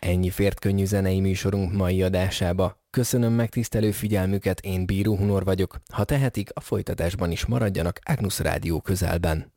Ennyi fért könnyű zenei műsorunk mai adásába. Köszönöm megtisztelő figyelmüket, én Bíró Hunor vagyok. Ha tehetik, a folytatásban is maradjanak Agnus Rádió közelben.